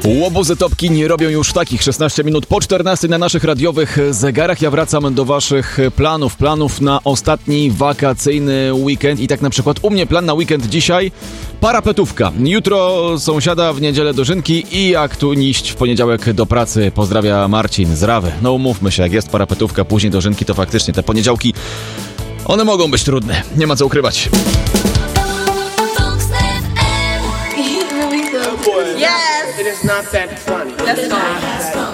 Łobuzy topki nie robią już takich. 16 minut po 14 na naszych radiowych zegarach. Ja wracam do waszych planów na ostatni wakacyjny weekend. I tak na przykład u mnie plan na weekend dzisiaj parapetówka. Jutro sąsiada, w niedzielę dożynki i jak tu iść w poniedziałek do pracy. Pozdrawia Marcin z Rawy. No umówmy się, jak jest parapetówka, później dożynki, to faktycznie te poniedziałki, one mogą być trudne. Nie ma co ukrywać. Yes! It is not that funny. That's fine.